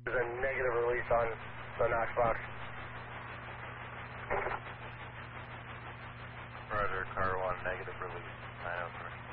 There's a negative release on the Knox box. Roger, car 1, negative release, 903.